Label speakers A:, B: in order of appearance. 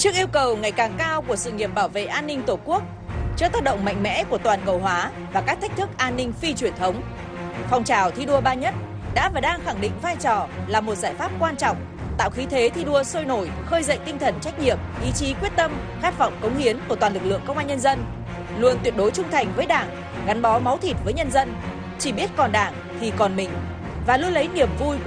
A: Trước yêu cầu ngày càng cao của sự nghiệp bảo vệ an ninh Tổ quốc, trước tác động mạnh mẽ của toàn cầu hóa và các thách thức an ninh phi truyền thống, phong trào thi đua Ba Nhất đã và đang khẳng định vai trò là một giải pháp quan trọng, tạo khí thế thi đua sôi nổi, khơi dậy tinh thần trách nhiệm, ý chí quyết tâm, khát vọng cống hiến của toàn lực lượng công an nhân dân, luôn tuyệt đối trung thành với Đảng, gắn bó máu thịt với nhân dân, chỉ biết còn Đảng thì còn mình, và luôn lấy niềm vui